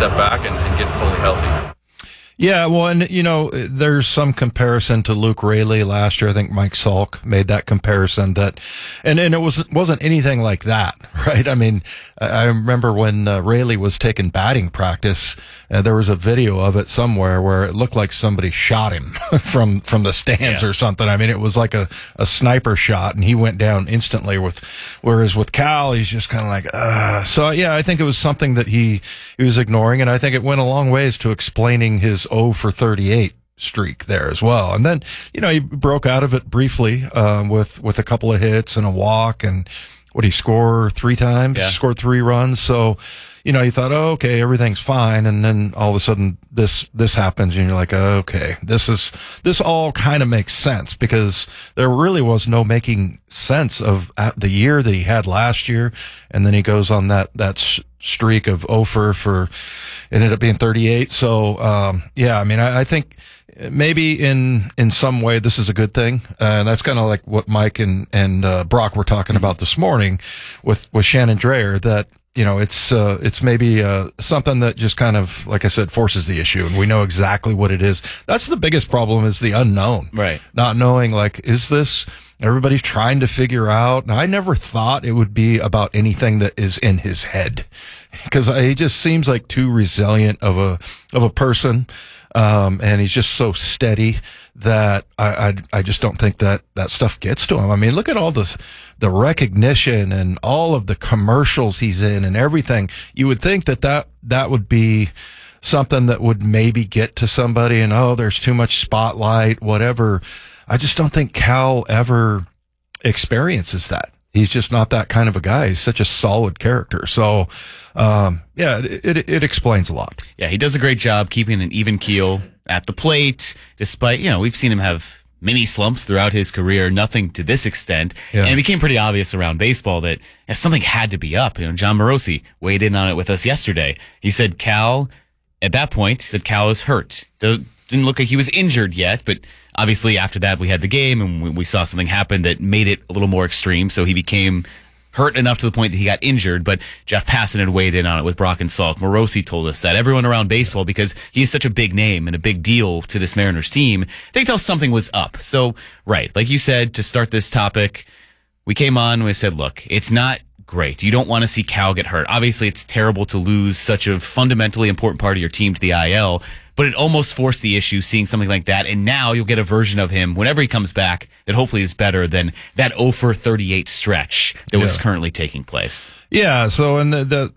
step back and get fully healthy. Yeah, well, and there's some comparison to Luke Raley last year. I think Mike Salk made that comparison and it wasn't anything like that, right? I mean, I remember when Raley was taking batting practice, there was a video of it somewhere where it looked like somebody shot him from the stands or something. I mean, it was like a sniper shot, and he went down instantly. Whereas with Cal, he's just kind of like, So yeah, I think it was something that he was ignoring, and I think it went a long ways to explaining his 0 for 38 streak there as well. And then, he broke out of it briefly, with a couple of hits and a walk, and what, he scored 3 times, scored 3 runs. So, you thought, oh, okay, everything's fine. And then all of a sudden this happens, and you're like, oh, okay, this all kind of makes sense, because there really was no making sense of the year that he had last year. And then he goes on that streak of 0 for ended up being 38. So, I mean, I think maybe in some way this is a good thing. And that's kind of like what Mike and Brock were talking about this morning with Shannon Drayer, that, it's maybe something that just kind of, like I said, forces the issue, and we know exactly what it is. That's the biggest problem, is the unknown. Right. Not knowing, like, is this, everybody's trying to figure out. And I never thought it would be about anything that is in his head, because he just seems like too resilient of a person. And he's just so steady that I just don't think that stuff gets to him. I mean, look at all the recognition and all of the commercials he's in and everything. You would think that would be something that would maybe get to somebody, and, oh, there's too much spotlight, whatever. I just don't think Cal ever experiences that. He's just not that kind of a guy. He's such a solid character. So, it explains a lot. Yeah, he does a great job keeping an even keel at the plate, despite, we've seen him have many slumps throughout his career, nothing to this extent. Yeah. And it became pretty obvious around baseball that something had to be up. John Morosi weighed in on it with us yesterday. He said Cal is hurt. Didn't look like he was injured yet, but obviously after that we had the game, and we saw something happen that made it a little more extreme. So he became hurt enough to the point that he got injured, but Jeff Passan had weighed in on it with Brock and Salk. Morosi told us that everyone around baseball, because he's such a big name and a big deal to this Mariners team, they could tell something was up. So, right, like you said, to start this topic, we came on and we said, look, it's not great. You don't want to see Cal get hurt. Obviously, it's terrible to lose such a fundamentally important part of your team to the IL, but it almost forced the issue seeing something like that. And now you'll get a version of him whenever he comes back that hopefully is better than that 0 for 38 stretch that was currently taking place. Yeah. So, and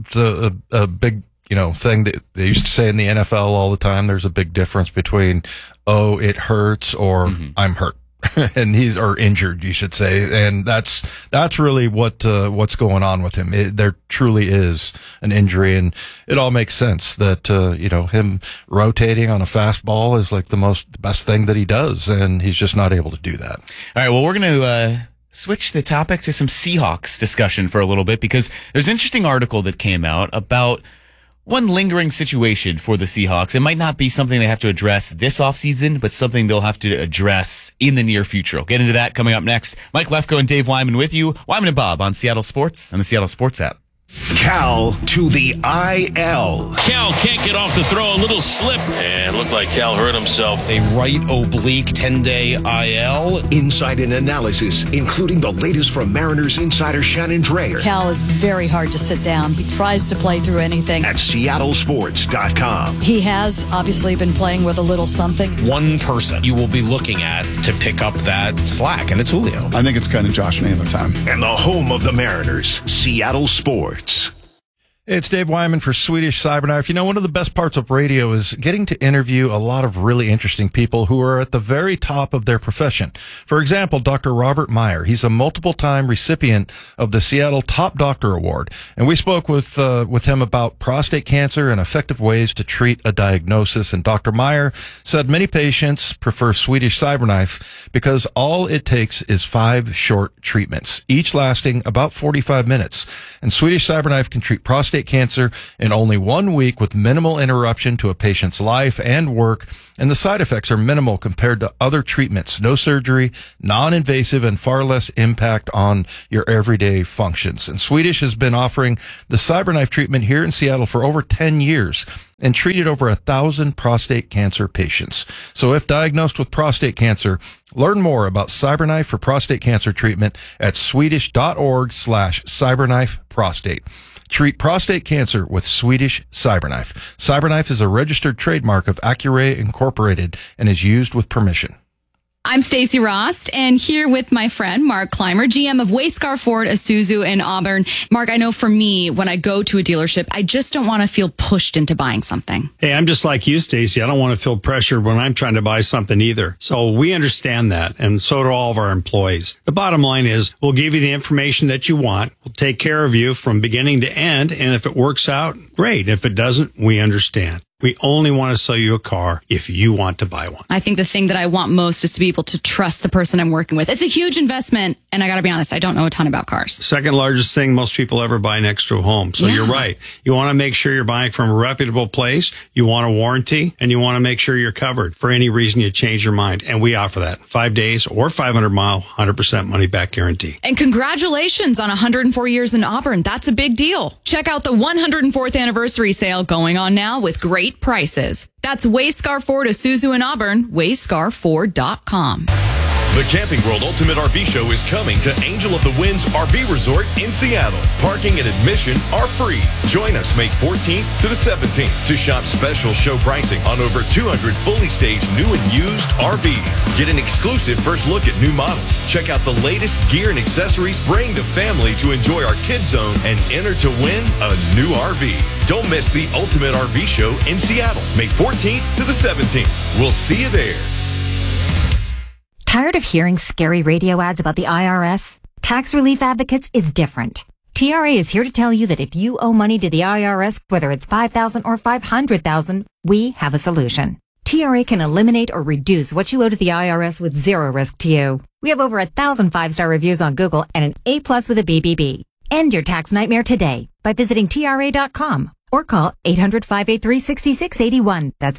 the big, thing that they used to say in the NFL all the time, there's a big difference between, oh, it hurts, or I'm hurt. And or injured, you should say. And that's really what's going on with him. There truly is an injury, and it all makes sense that, him rotating on a fastball is like the best thing that he does, and he's just not able to do that. All right. Well, we're going to, switch the topic to some Seahawks discussion for a little bit, because there's an interesting article that came out about one lingering situation for the Seahawks. It might not be something they have to address this offseason, but something they'll have to address in the near future. We'll get into that coming up next. Mike Lefko and Dave Wyman with you. Wyman and Bob on Seattle Sports and the Seattle Sports app. Cal to the IL. Cal can't get off the throw, a little slip. And looked like Cal hurt himself. A right oblique 10-day IL. Insight and analysis, including the latest from Mariners insider Shannon Drayer. Cal is very hard to sit down. He tries to play through anything. At SeattleSports.com. He has obviously been playing with a little something. One person you will be looking at to pick up that slack, and it's Julio. I think it's kind of Josh Naylor time. And the home of the Mariners, Seattle Sports. It's Dave Wyman for Swedish Cyberknife. One of the best parts of radio is getting to interview a lot of really interesting people who are at the very top of their profession. For example, Dr. Robert Meyer. He's a multiple-time recipient of the Seattle Top Doctor Award. And we spoke with him about prostate cancer and effective ways to treat a diagnosis. And Dr. Meyer said many patients prefer Swedish Cyberknife because all it takes is 5 short treatments, each lasting about 45 minutes. And Swedish Cyberknife can treat prostate prostate cancer in only 1 week with minimal interruption to a patient's life and work. And the side effects are minimal compared to other treatments. No surgery, non-invasive, and far less impact on your everyday functions. And Swedish has been offering the CyberKnife treatment here in Seattle for over 10 years and treated over 1,000 prostate cancer patients. So if diagnosed with prostate cancer, learn more about CyberKnife for prostate cancer treatment at swedish.org/CyberKnife-prostate. Treat prostate cancer with Swedish CyberKnife. CyberKnife is a registered trademark of Accuray Incorporated and is used with permission. I'm Stacey Rost, and here with my friend Mark Clymer, GM of Wayscar Ford, Isuzu in Auburn. Mark, I know for me, when I go to a dealership, I just don't want to feel pushed into buying something. Hey, I'm just like you, Stacey. I don't want to feel pressured when I'm trying to buy something either. So we understand that, and so do all of our employees. The bottom line is we'll give you the information that you want. We'll take care of you from beginning to end, and if it works out, great. If it doesn't, we understand. We only want to sell you a car if you want to buy one. I think the thing that I want most is to be able to trust the person I'm working with. It's a huge investment, and I got to be honest, I don't know a ton about cars. Second largest thing most people ever buy next to a home. So You're right. You want to make sure you're buying from a reputable place. You want a warranty, and you want to make sure you're covered for any reason you change your mind. And we offer that 5 days or 500-mile, 100% money back guarantee. And congratulations on 104 years in Auburn. That's a big deal. Check out the 104th anniversary sale going on now with great prices. That's Wayscar Ford Isuzu in Auburn, wayscarford.com. The Camping World Ultimate RV Show is coming to Angel of the Winds RV Resort in Seattle. Parking and admission are free. Join us May 14th to the 17th to shop special show pricing on over 200 fully staged new and used RVs. Get an exclusive first look at new models. Check out the latest gear and accessories. Bring the family to enjoy our Kids Zone and enter to win a new RV. Don't miss the Ultimate RV Show in Seattle, May 14th to the 17th. We'll see you there. Tired of hearing scary radio ads about the IRS? Tax Relief Advocates is different. TRA is here to tell you that if you owe money to the IRS, whether it's $5,000 or $500,000, we have a solution. TRA can eliminate or reduce what you owe to the IRS with zero risk to you. We have over 1,000 5-star reviews on Google and an A+ with a BBB. End your tax nightmare today by visiting TRA.com or call 800-583-6681. That's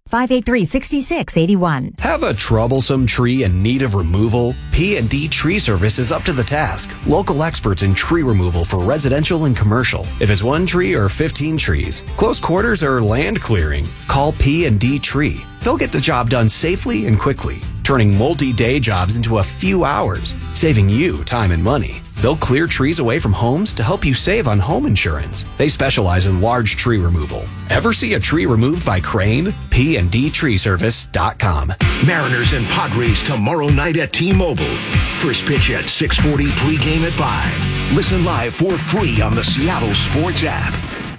800-583-6681. Have a troublesome tree in need of removal? P&D Tree Service is up to the task. Local experts in tree removal for residential and commercial. If it's 1 tree or 15 trees, close quarters or land clearing, call P&D Tree. They'll get the job done safely and quickly, turning multi-day jobs into a few hours, saving you time and money. They'll clear trees away from homes to help you save on home insurance. They specialize in large tree removal. Ever see a tree removed by crane? PNDTreeservice.com. Mariners and Padres tomorrow night at T-Mobile. First pitch at 6:40, pregame at 5. Listen live for free on the Seattle Sports app.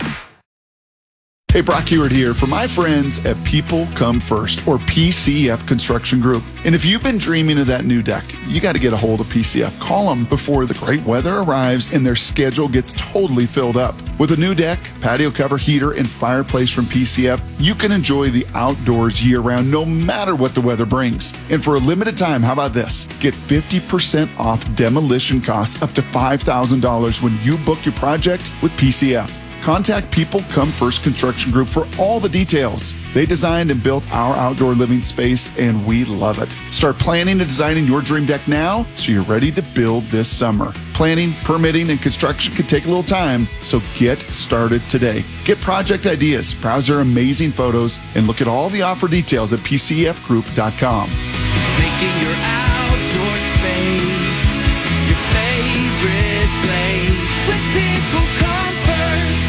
Hey, Brock Ewart here for my friends at People Come First, or PCF Construction Group. And if you've been dreaming of that new deck, you got to get a hold of PCF. Call them before the great weather arrives and their schedule gets totally filled up. With a new deck, patio cover, heater, and fireplace from PCF, you can enjoy the outdoors year-round no matter what the weather brings. And for a limited time, how about this? Get 50% off demolition costs up to $5,000 when you book your project with PCF. Contact People Come First Construction Group for all the details. They designed and built our outdoor living space, and we love it. Start planning and designing your dream deck now so you're ready to build this summer. Planning, permitting, and construction can take a little time, so get started today. Get project ideas, browse their amazing photos, and look at all the offer details at PCFgroup.com. Making your outdoor space your favorite place with People Come First.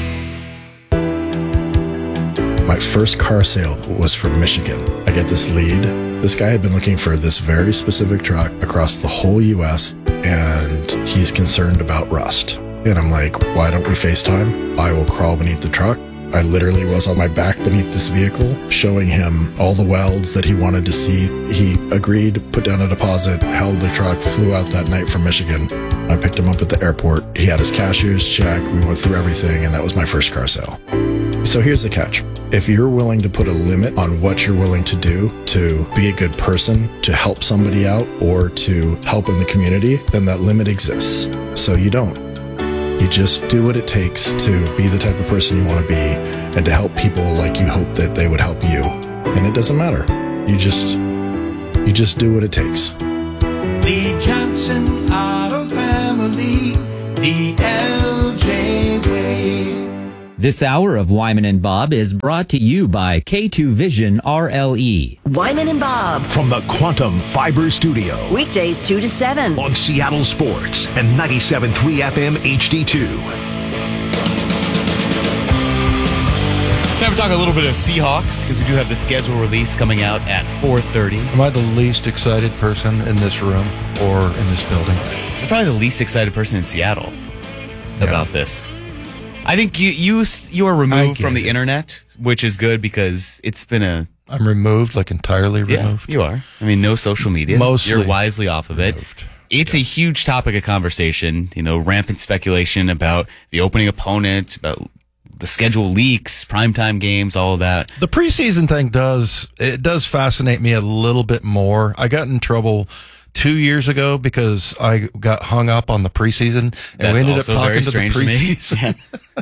My first car sale was from Michigan. I get this lead. This guy had been looking for this very specific truck across the whole U.S., and he's concerned about rust. And I'm like, why don't we FaceTime? I will crawl beneath the truck. I literally was on my back beneath this vehicle, showing him all the welds that he wanted to see. He agreed, put down a deposit, held the truck, flew out that night from Michigan. I picked him up at the airport. He had his cashier's check. We went through everything, and that was my first car sale. So here's the catch. If you're willing to put a limit on what you're willing to do to be a good person, to help somebody out, or to help in the community, then that limit exists. So you don't. You just do what it takes to be the type of person you want to be and to help people like you hope that they would help you. And it doesn't matter. You just do what it takes. Lee Johnson Auto Family, the LJ way. This hour of Wyman and Bob is brought to you by K2 Vision RLE. Wyman and Bob. From the Quantum Fiber Studio. Weekdays 2 to 7. On Seattle Sports and 97.3 FM HD2. Time to talk a little bit of Seahawks, because we do have the schedule release coming out at 4:30. Am I the least excited person in this room or in this building? You're probably the least excited person in Seattle about this. I think you are removed from the internet, which is good because it's been I'm removed, like entirely removed. Yeah, you are. I mean, no social media. Mostly. You're wisely off of it. It's a huge topic of conversation, rampant speculation about the opening opponent, about the schedule leaks, primetime games, all of that. The preseason thing does fascinate me a little bit more. I got in trouble 2 years ago because I got hung up on the preseason, and we ended up talking to the preseason.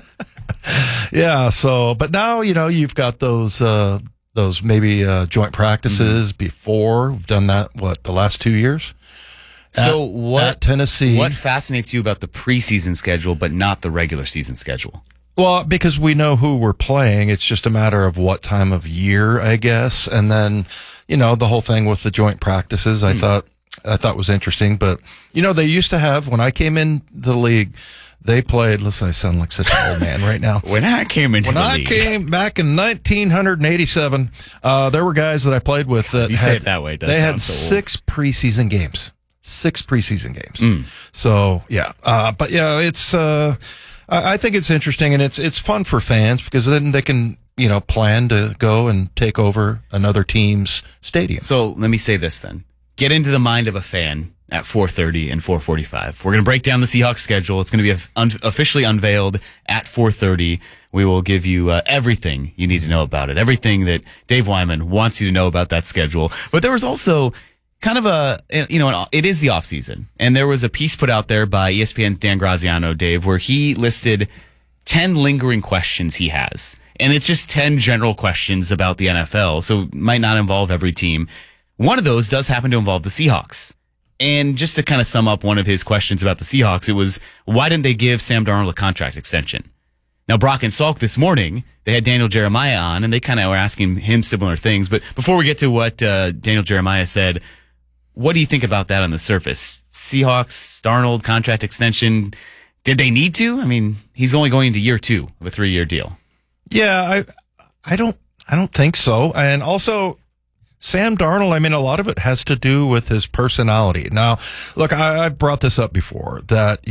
Yeah. So, but now you've got those maybe joint practices before. We've done that the last 2 years. So at Tennessee, what fascinates you about the preseason schedule, but not the regular season schedule? Well, because we know who we're playing. It's just a matter of what time of year, I guess. And then, the whole thing with the joint practices, I thought was interesting. But, they used to have, when I came in the league, they played, listen, I sound like such an old man right now. When I came into the league. When I came back in 1987, there were guys that I played with that say it that way. It does they sound had so old. 6 preseason games. 6 preseason games. So, yeah. But yeah, it's, I think it's interesting, and it's fun for fans because then they can, plan to go and take over another team's stadium. So let me say this then. Get into the mind of a fan at 4:30 and 4:45. We're going to break down the Seahawks schedule. It's going to be officially unveiled at 4:30. We will give you everything you need to know about it, everything that Dave Wyman wants you to know about that schedule. But there was also kind of it is the off season, and there was a piece put out there by ESPN's Dan Graziano, Dave, where he listed 10 lingering questions he has. And it's just 10 general questions about the NFL. So it might not involve every team. One of those does happen to involve the Seahawks. And just to kind of sum up one of his questions about the Seahawks, it was, why didn't they give Sam Darnold a contract extension? Now, Brock and Salk this morning, they had Daniel Jeremiah on, and they kind of were asking him similar things. But before we get to what Daniel Jeremiah said, what do you think about that on the surface? Seahawks, Darnold, contract extension. Did they need to? I mean, he's only going into year 2 of a 3-year deal. Yeah, I don't think so. And also, Sam Darnold, I mean, a lot of it has to do with his personality. Now, look, I've brought this up before that,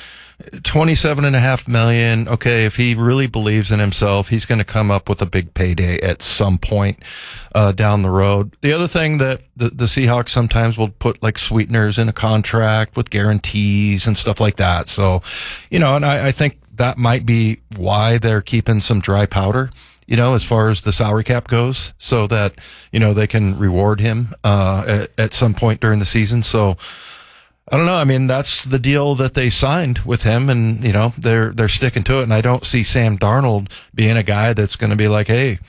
$27.5 million. Okay, if he really believes in himself, he's going to come up with a big payday at some point down the road. The other thing that the Seahawks sometimes will put like sweeteners in a contract with guarantees and stuff like that. So, and I think that might be why they're keeping some dry powder, as far as the salary cap goes, so that, they can reward him at some point during the season. So, I don't know. I mean, that's the deal that they signed with him, and they're sticking to it. And I don't see Sam Darnold being a guy that's going to be like, hey,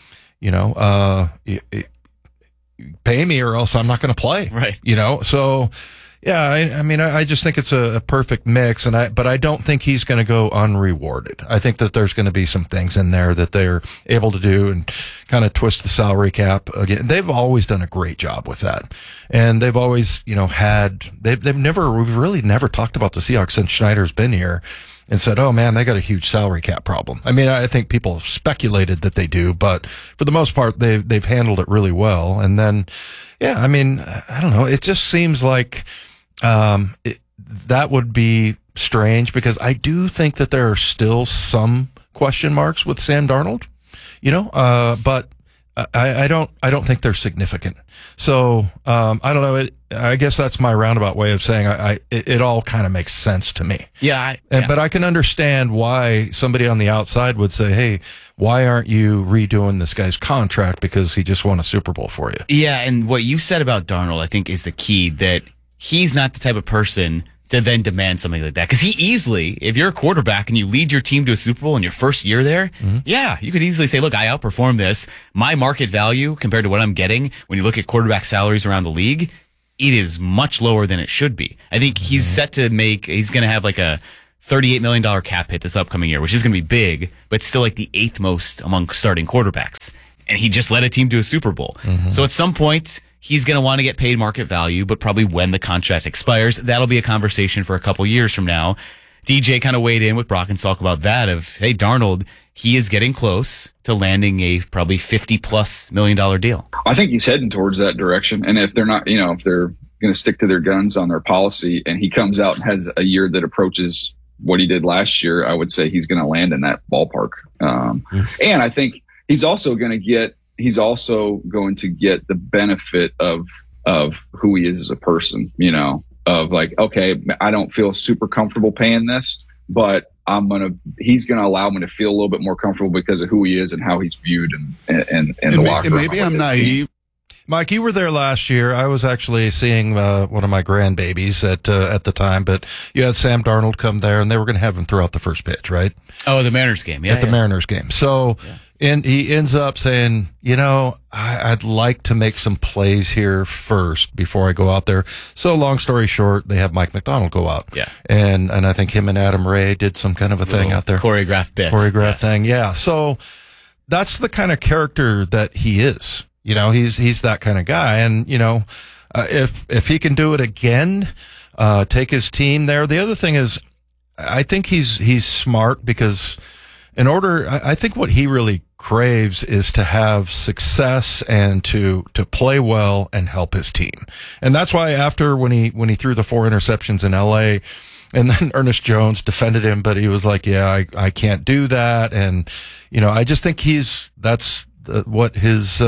pay me or else I'm not going to play. Right. So yeah, I mean, I just think it's a perfect mix, but I don't think he's going to go unrewarded. I think that there's going to be some things in there that they're able to do and kind of twist the salary cap again. They've always done a great job with that. And they've always, we've really never talked about the Seahawks since Schneider's been here and said, oh man, they got a huge salary cap problem. I mean, I think people have speculated that they do, but for the most part, they've handled it really well. And then, yeah, I mean, I don't know. It just seems like, that would be strange because I do think that there are still some question marks with Sam Darnold, but I don't think they're significant. So, I don't know. I guess that's my roundabout way of saying it all kind of makes sense to me. Yeah. But I can understand why somebody on the outside would say, hey, why aren't you redoing this guy's contract because he just won a Super Bowl for you? Yeah. And what you said about Darnold, I think, is the key, that he's not the type of person to then demand something like that. Because he easily, if you're a quarterback and you lead your team to a Super Bowl in your first year there, yeah, you could easily say, look, I outperformed this. My market value compared to what I'm getting, when you look at quarterback salaries around the league, it is much lower than it should be. I think he's set to he's going to have like a $38 million cap hit this upcoming year, which is going to be big, but still like the 8th most among starting quarterbacks. And he just led a team to a Super Bowl. So at some point, he's going to want to get paid market value, but probably when the contract expires, that'll be a conversation for a couple years from now. DJ kind of weighed in with Brock and Salk about that of, hey, Darnold, he is getting close to landing a probably $50+ million deal. I think he's heading towards that direction. And if they're not, if they're going to stick to their guns on their policy and he comes out and has a year that approaches what he did last year, I would say he's going to land in that ballpark. And I think he's also going to get the benefit of who he is as a person, of like, okay, I don't feel super comfortable paying this, but he's going to allow me to feel a little bit more comfortable because of who he is and how he's viewed and the locker room. Maybe I'm naive. Mike, you were there last year. I was actually seeing one of my grandbabies at the time, but you had Sam Darnold come there, and they were going to have him throw out the first pitch, right? Oh, the Mariners game, yeah. At the Mariners game. So, and he ends up saying, I'd like to make some plays here first before I go out there. So, long story short, they have Mike McDonald go out. Yeah. And I think him and Adam Ray did some kind of a thing out there. Choreographed bit. Thing, yeah. So, that's the kind of character that he is. He's that kind of guy. And, if he can do it again, take his team there. The other thing is, I think he's smart because I think what he really craves is to have success and to play well and help his team. And that's why after when he threw the 4 interceptions in LA, and then Ernest Jones defended him, but he was like, yeah, I can't do that. And, I just think that's what his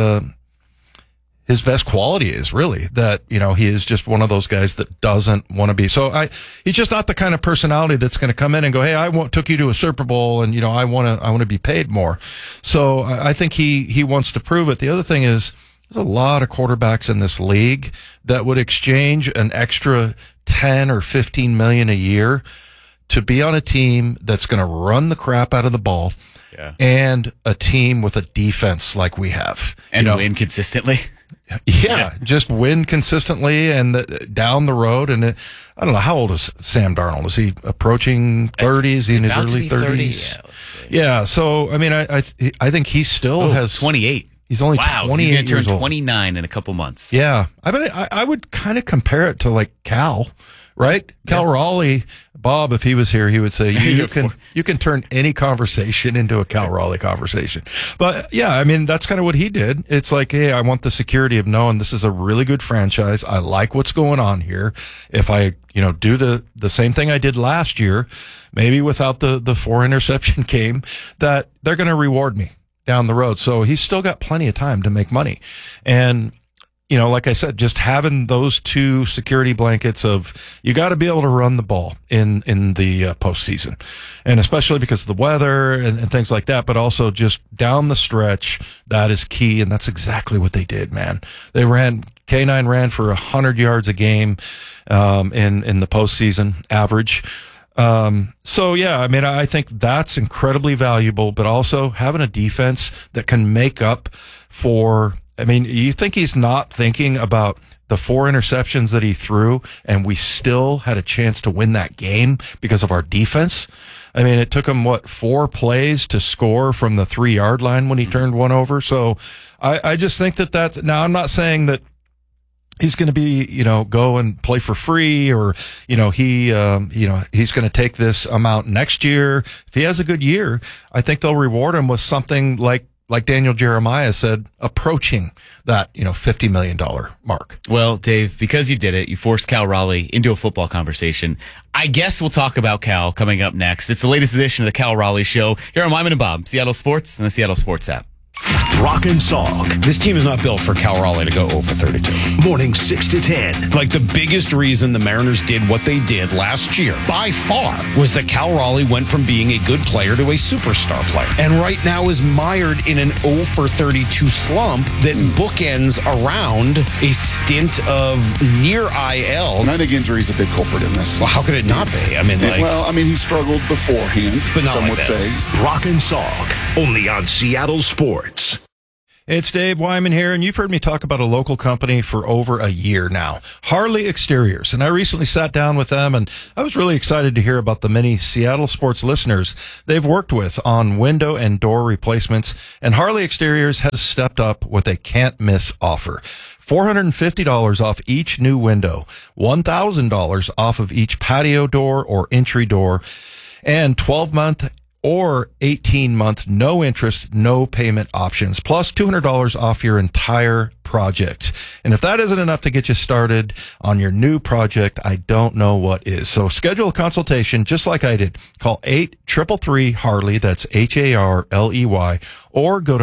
best quality is really, that, he is just one of those guys that doesn't want to be. So he's just not the kind of personality that's going to come in and go, hey, took you to a Super Bowl and, I want to be paid more. So I think he wants to prove it. The other thing is there's a lot of quarterbacks in this league that would exchange an extra 10 or 15 million a year to be on a team that's going to run the crap out of the ball. Yeah. And a team with a defense like we have. And win consistently. Yeah, just win consistently and down the road. And I don't know, how old is Sam Darnold? Is he approaching 30? Is he in his early 30s? Yeah. So, I mean, I think he still has 28. He's only 28 he's going to years turn old. 29 in a couple months. Yeah. I would kind of compare it to like Cal, right? Cal Raleigh. Bob, if he was here, he would say you can turn any conversation into a Cal Raleigh conversation. But yeah, I mean, that's kind of what he did. It's like, hey, I want the security of knowing this is a really good franchise. I like what's going on here. If I, do the same thing I did last year, maybe without the 4 interception game, that they're going to reward me down the road. So he's still got plenty of time to make money. And like I said, just having those 2 security blankets of, you got to be able to run the ball in the postseason, and especially because of the weather and things like that, but also just down the stretch, that is key. And that's exactly what they did, man. K9 ran for 100 yards a game, in the postseason average. So yeah, I mean, I think that's incredibly valuable, but also having a defense that can make up for, I mean, you think he's not thinking about the 4 interceptions that he threw and we still had a chance to win that game because of our defense? I mean, it took him, 4 plays to score from the 3-yard line when he turned one over. So I just think that now I'm not saying that he's going to be, go and play for free or, he's going to take this amount next year. If he has a good year, I think they'll reward him with something like Daniel Jeremiah said, approaching that, $50 million mark. Well, Dave, because you did it, you forced Cal Raleigh into a football conversation. I guess we'll talk about Cal coming up next. It's the latest edition of the Cal Raleigh Show here on Wyman and Bob, Seattle Sports and the Seattle Sports app. Brock and Salk. This team is not built for Cal Raleigh to go over 32. Morning 6 to 10. Like the biggest reason the Mariners did what they did last year, by far, was that Cal Raleigh went from being a good player to a superstar player. And right now is mired in an 0 for 32 slump that bookends around a stint of near IL. And I think injury is a big culprit in this. Well, how could it not be? I mean, he struggled beforehand, but not some like would this. say. Brock and Salk, only on Seattle Sports. It's Dave Wyman here, and you've heard me talk about a local company for over a year now, Harley Exteriors. And I recently sat down with them, and I was really excited to hear about the many Seattle sports listeners they've worked with on window and door replacements. And Harley Exteriors has stepped up with a can't-miss offer. $450 off each new window, $1,000 off of each patio door or entry door, and 12-month or 18-month, no interest, no payment options, plus $200 off your entire project. And if that isn't enough to get you started on your new project, I don't know what is. So schedule a consultation just like I did. Call 833-HARLEY, that's HARLEY, or go to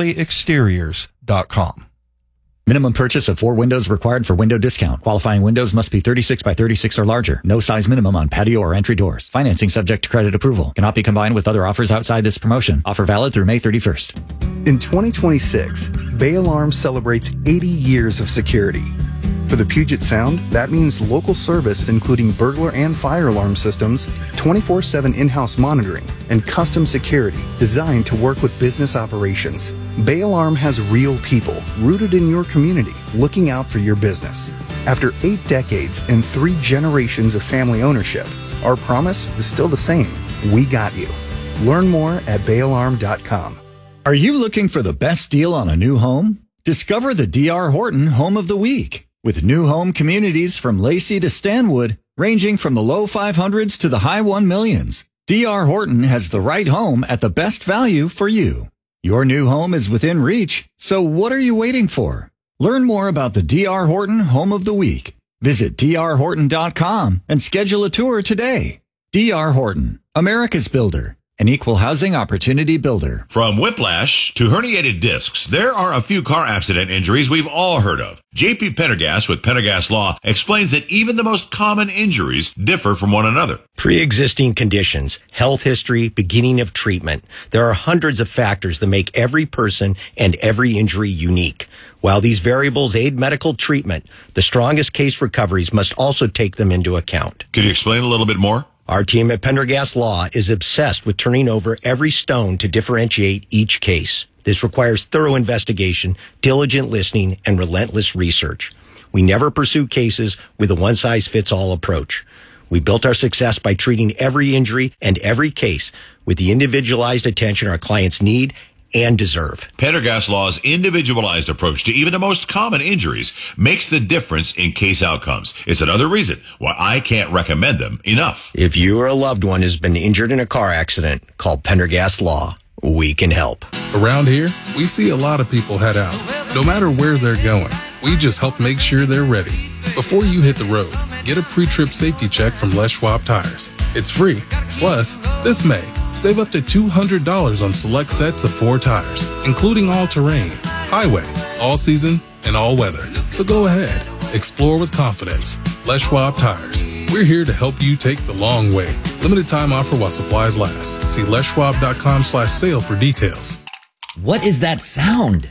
harleyexteriors.com. Minimum purchase of 4 windows required for window discount. Qualifying windows must be 36 by 36 or larger. No size minimum on patio or entry doors. Financing subject to credit approval. Cannot be combined with other offers outside this promotion. Offer valid through May 31st. In 2026, Bay Alarm celebrates 80 years of security. For the Puget Sound, that means local service including burglar and fire alarm systems, 24/7 in-house monitoring, and custom security designed to work with business operations. Bay Alarm has real people rooted in your community looking out for your business. After 8 decades and 3 generations of family ownership, our promise is still the same. We got you. Learn more at bayalarm.com. Are you looking for the best deal on a new home? Discover the D.R. Horton Home of the Week. With new home communities from Lacey to Stanwood, ranging from the low 500s to the high 1 millions, D.R. Horton has the right home at the best value for you. Your new home is within reach, so what are you waiting for? Learn more about the D.R. Horton Home of the Week. Visit drhorton.com and schedule a tour today. D.R. Horton, America's builder. An equal housing opportunity builder. From whiplash to herniated discs, there are a few car accident injuries we've all heard of. J.P. Pendergast with Pendergast Law explains that even the most common injuries differ from one another. Pre-existing conditions, health history, beginning of treatment. There are hundreds of factors that make every person and every injury unique. While these variables aid medical treatment, the strongest case recoveries must also take them into account. Can you explain a little bit more? Our team at Pendergast Law is obsessed with turning over every stone to differentiate each case. This requires thorough investigation, diligent listening, and relentless research. We never pursue cases with a one-size-fits-all approach. We built our success by treating every injury and every case with the individualized attention our clients need and deserve. Pendergast Law's individualized approach to even the most common injuries makes the difference in case outcomes. It's another reason why I can't recommend them enough. If you or a loved one has been injured in a car accident, call Pendergast Law. We can help. Around here, we see a lot of people head out. No matter where they're going, we just help make sure they're ready. Before you hit the road, get a pre-trip safety check from Les Schwab Tires. It's free. Plus, this May, save up to $200 on select sets of 4 tires, including all-terrain, highway, all-season, and all-weather. So go ahead. Explore with confidence. Les Schwab Tires. We're here to help you take the long way. Limited time offer while supplies last. See leschwab.com/sale for details. What is that sound?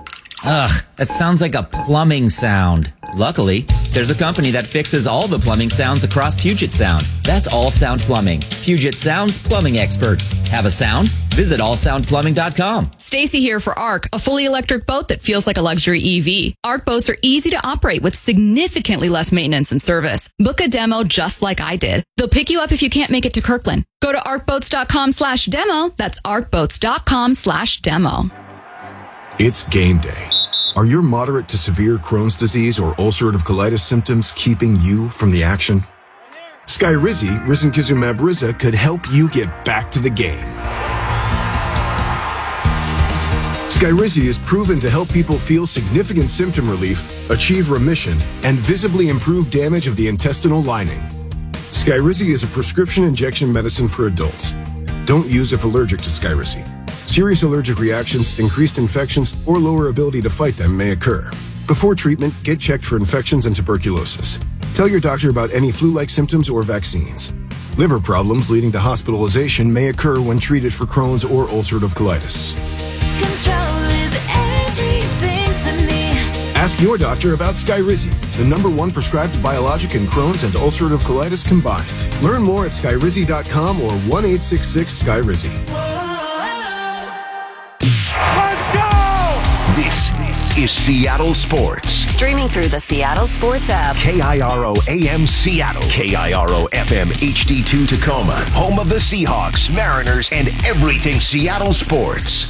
Ugh, that sounds like a plumbing sound. Luckily, there's a company that fixes all the plumbing sounds across Puget Sound. That's All Sound Plumbing. Puget Sound's plumbing experts. Have a sound? Visit allsoundplumbing.com. Stacy here for ARC, a fully electric boat that feels like a luxury EV. ARC boats are easy to operate with significantly less maintenance and service. Book a demo just like I did. They'll pick you up if you can't make it to Kirkland. Go to arcboats.com/demo. That's arcboats.com/demo. It's game day. Are your moderate to severe Crohn's disease or ulcerative colitis symptoms keeping you from the action? Skyrizi, risankizumab Riza, could help you get back to the game. Skyrizi is proven to help people feel significant symptom relief, achieve remission, and visibly improve damage of the intestinal lining. Skyrizi is a prescription injection medicine for adults. Don't use if allergic to Skyrizi. Serious allergic reactions, increased infections, or lower ability to fight them may occur. Before treatment, get checked for infections and tuberculosis. Tell your doctor about any flu-like symptoms or vaccines. Liver problems leading to hospitalization may occur when treated for Crohn's or ulcerative colitis. Control is everything to me. Ask your doctor about Skyrizi, the #1 prescribed biologic in Crohn's and ulcerative colitis combined. Learn more at skyrizi.com or 1-866-SKYRIZI. This is Seattle Sports. Streaming through the Seattle Sports app. KIRO AM Seattle. KIRO FM HD2 Tacoma. Home of the Seahawks, Mariners, and everything Seattle sports.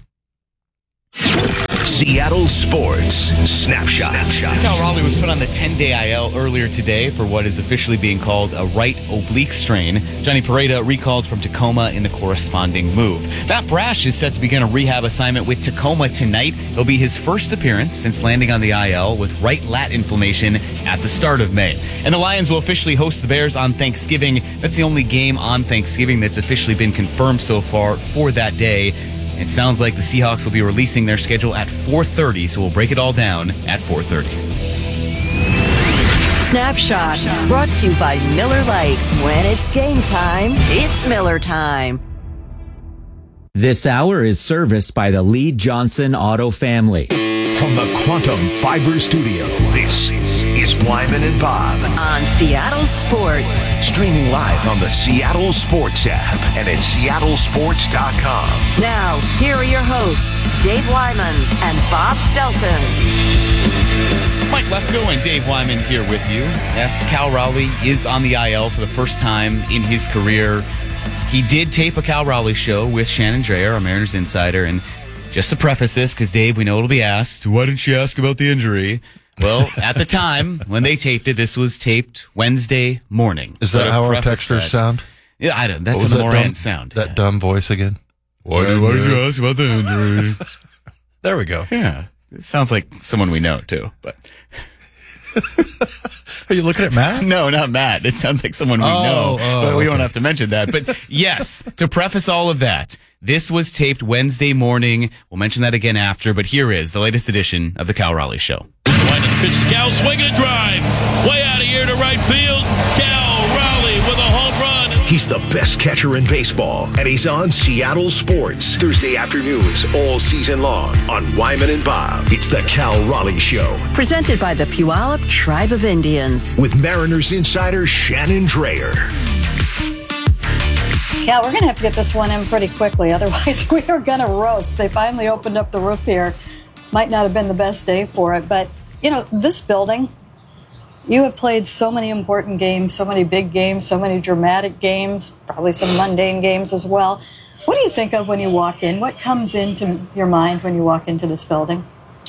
Seattle Sports Snapshot. Cal Raleigh was put on the 10-day IL earlier today for what is officially being called a right oblique strain. Johnny Pareda recalled from Tacoma in the corresponding move. Matt Brash is set to begin a rehab assignment with Tacoma tonight. It'll be his first appearance since landing on the IL with right lat inflammation at the start of May. And the Lions will officially host the Bears on Thanksgiving. That's the only game on Thanksgiving that's officially been confirmed so far for that day. It sounds like the Seahawks will be releasing their schedule at 4:30, so we'll break it all down at 4:30. Snapshot, brought to you by Miller Lite. When it's game time, it's Miller time. This hour is serviced by the Lee Johnson Auto family. From the Quantum Fiber Studio, this is Wyman and Bob. On Seattle Sports. Streaming live on the Seattle Sports app and at seattlesports.com. Now, here are your hosts, Dave Wyman and Bob Stelton. Mike Lefko and Dave Wyman here with you. Yes, Cal Raleigh is on the IL for the first time in his career. He did tape a Cal Raleigh show with Shannon Dreyer, our Mariners insider, and just to preface this, because Dave, we know it'll be asked, why didn't you ask about the injury? Well, at the time, when they taped it, this was taped Wednesday morning. Is that how our texters sound? Yeah, I don't. That's a Morant sound. That dumb voice again? Why did you ask about the injury? There we go. Yeah. It sounds like someone we know, too. But Are you looking at Matt? No, not Matt. It sounds like someone we know. But we don't have to mention that. But yes, to preface all of that, this was taped Wednesday morning. We'll mention that again after, but here is the latest edition of the Cal Raleigh Show. Wyman pitch to Cal, swinging a drive. Way out of here to right field. Cal Raleigh with a home run. He's the best catcher in baseball, and he's on Seattle Sports Thursday afternoons all season long on Wyman and Bob. It's the Cal Raleigh Show. Presented by the Puyallup Tribe of Indians. With Mariners insider Shannon Dreyer. Yeah, we're going to have to get this one in pretty quickly. Otherwise, we are going to roast. They finally opened up the roof here. Might not have been the best day for it. But, you know, this building, you have played so many important games, so many big games, so many dramatic games, probably some mundane games as well. What do you think of when you walk in? What comes into your mind when you walk into this building?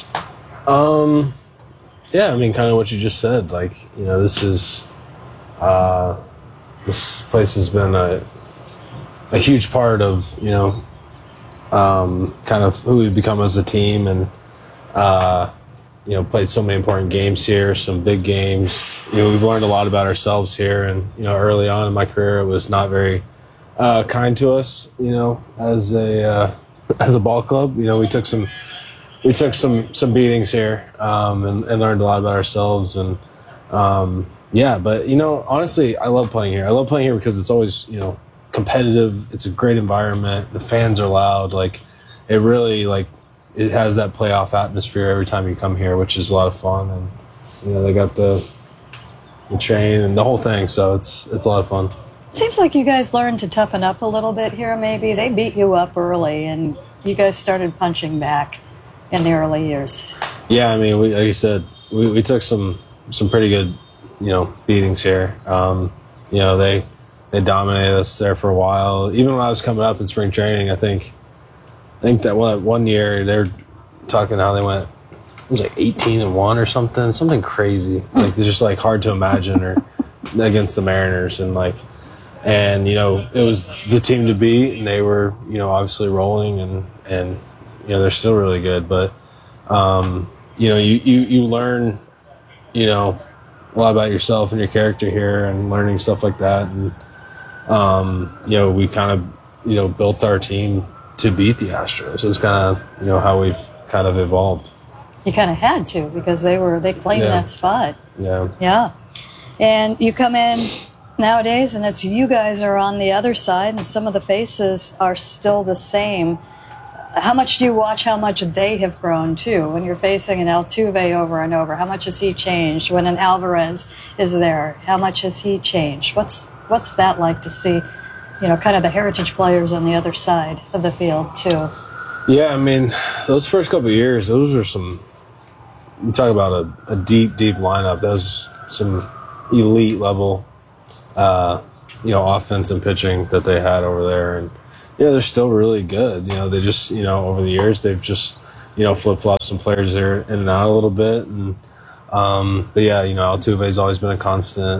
Yeah, I mean, kind of what you just said. Like, you know, this place has been a huge part of, you know, kind of who we've become as a team, and you know, played so many important games here, some big games. You know, we've learned a lot about ourselves here, and you know, early on in my career, it was not very kind to us. You know, as a ball club, you know, we took some beatings here, and learned a lot about ourselves, and yeah. But you know, honestly, I love playing here. I love playing here because it's always, you know, competitive. It's a great environment. The fans are loud. Like, it really, like, it has that playoff atmosphere every time you come here, which is a lot of fun. And you know, they got the train and the whole thing, so it's a lot of fun. Seems like you guys learned to toughen up a little bit here. Maybe they beat you up early, and you guys started punching back in the early years. Yeah, I mean, like you said, we took some pretty good, you know, beatings here. You know, they dominated us there for a while. Even when I was coming up in spring training, I think that one year they were talking how they went, it was like 18-1 or something crazy. Like, it's just like hard to imagine, or against the Mariners, and you know, it was the team to beat, and they were, you know, obviously rolling, and you know, they're still really good, but you know, you learn, you know, a lot about yourself and your character here, and learning stuff like that, and you know, we kind of, you know, built our team to beat the Astros. It's kind of, how we've kind of evolved. You kind of had to, because they claimed that spot. Yeah. Yeah. And you come in nowadays, and it's you guys are on the other side, and some of the faces are still the same. How much do you watch how much they have grown, too, when you're facing an Altuve over and over? How much has he changed? When an Alvarez is there, how much has he changed? What's that like to see, kind of the heritage players on the other side of the field, too? Yeah, I mean, those first couple of years, those were some, you talk about a deep lineup. That was some elite level, offense and pitching that they had over there. And, they're still really good. They just, over the years, they've just, flip-flopped some players there in and out a little bit. And, but yeah, Altuve's always been a constant.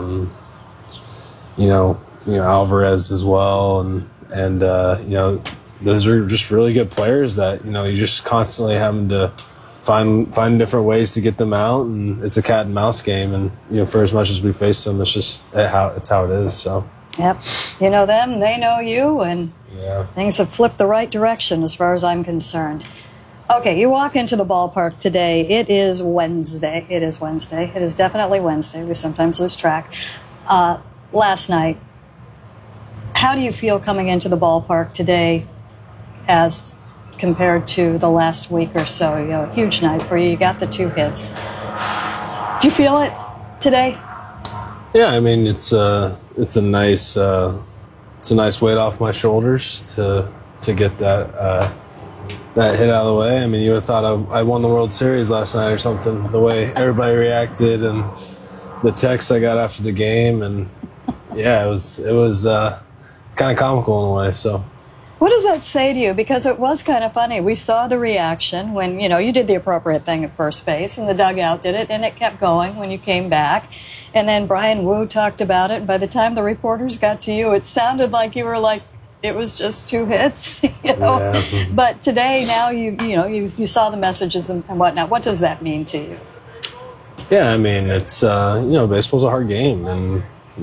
Alvarez as well. And those are just really good players that, you're just constantly having to find different ways to get them out. And it's a cat and mouse game. And, for as much as we face them, it's just how it is. So. Yep. You know them, they know you, and things have flipped the right direction as far as I'm concerned. Okay, you walk into the ballpark today. It is Wednesday. It is definitely Wednesday. We sometimes lose track. Last night, how do you feel coming into the ballpark today as compared to the last week or so? A huge night for you. You got the 2 hits. Do you feel it today? Yeah, I mean, it's a nice weight off my shoulders to get that hit out of the way. I mean, you would have thought I won the World Series last night or something. The way everybody reacted and the text I got after the game, and yeah, it was kind of comical in a way. So. What does that say to you? Because it was kind of funny. We saw the reaction when, you did the appropriate thing at first base, and the dugout did it, and it kept going when you came back. And then Brian Wu talked about it, and by the time the reporters got to you, it sounded like you were like, it was just 2 hits, Yeah. But today, now you saw the messages and whatnot. What does that mean to you? Yeah, I mean, it's, baseball's a hard game, and,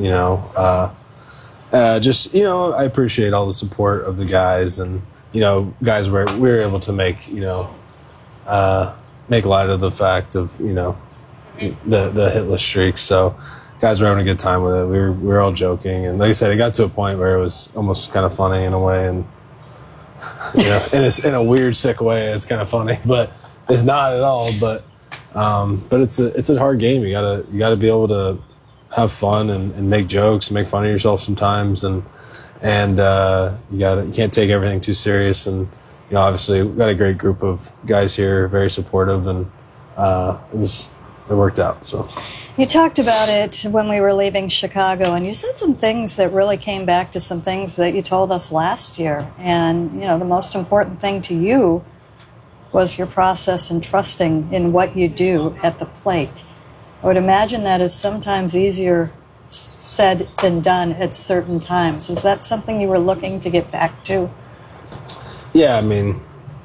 I appreciate all the support of the guys, and guys we were able to make light of the fact of the hitless streak. So guys were having a good time with it. We were all joking, and like I said, it got to a point where it was almost kind of funny in a way, and in a weird, sick way, it's kind of funny, but it's not at all. But it's a hard game. You gotta be able to have fun and make jokes and make fun of yourself sometimes, and you can't take everything too serious. And obviously we've got a great group of guys here, very supportive, and it worked out. So you talked about it when we were leaving Chicago, and you said some things that really came back to some things that you told us last year. And the most important thing to you was your process and trusting in what you do at the plate. I would imagine that is sometimes easier said than done at certain times. Was that something you were looking to get back to? Yeah, I mean,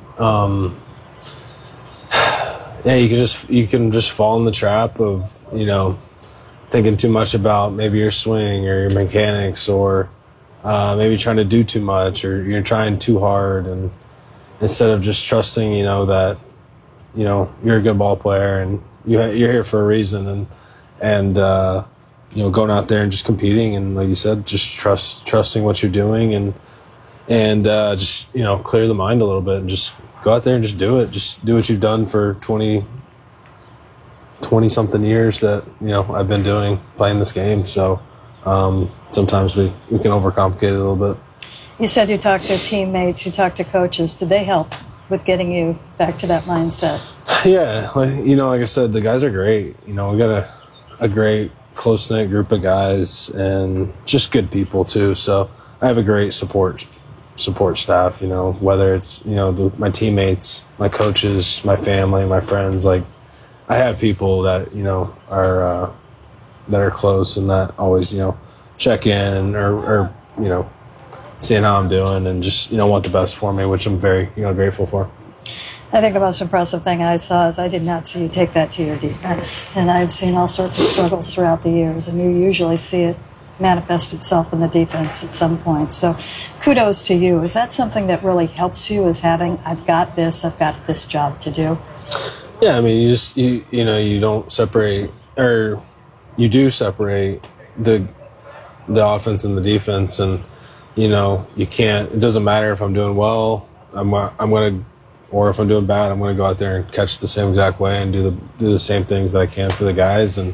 you can just fall in the trap of, thinking too much about maybe your swing or your mechanics, or maybe trying to do too much, or you're trying too hard, and instead of just trusting, that, you're a good ball player and you're here for a reason, and going out there and just competing, and like you said, just trusting what you're doing, and just clear the mind a little bit, and just go out there and just do it. Just do what you've done for 20 something years that I've been playing this game. So sometimes we can overcomplicate it a little bit. You said you talked to teammates, you talked to coaches. Did they help with getting you back to that mindset? Yeah, like I said, the guys are great. We got a great close-knit group of guys, and just good people too. So I have a great support staff, whether it's, my teammates, my coaches, my family, my friends. Like, I have people that, that are close and that always, check in or seeing how I'm doing, and just, want the best for me, which I'm very, grateful for. I think the most impressive thing I saw is I did not see you take that to your defense. And I've seen all sorts of struggles throughout the years, and you usually see it manifest itself in the defense at some point. So kudos to you. Is that something that really helps you, is having, I've got this job to do? Yeah, I mean, you don't separate, or you do separate the offense and the defense, and you can't. It doesn't matter if I'm doing well, or if I'm doing bad, I'm gonna go out there and catch the same exact way and do the same things that I can for the guys, and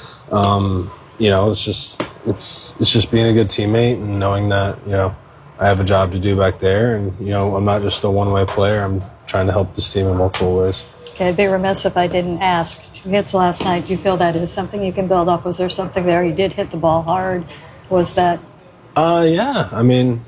it's just being a good teammate and knowing that I have a job to do back there, and I'm not just a one-way player. I'm trying to help this team in multiple ways. Okay, I'd be remiss if I didn't ask. 2 hits last night. Do you feel that is something you can build up? Was there something there? You did hit the ball hard. Was that? Yeah. I mean,